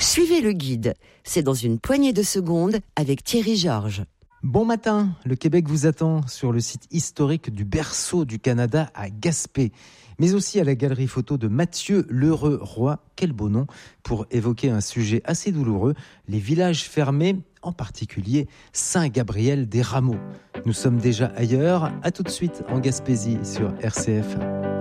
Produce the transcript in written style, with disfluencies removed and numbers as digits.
Suivez le guide. C'est dans une poignée de secondes avec Thierry Georges. Bon matin, le Québec vous attend sur le site historique du berceau du Canada à Gaspé, mais aussi à la galerie photo de Mathieu Lheureux-Roy, quel beau nom, pour évoquer un sujet assez douloureux, les villages fermés, en particulier Saint-Gabriel-des-Rameaux. Nous sommes déjà ailleurs, à tout de suite en Gaspésie sur RCF.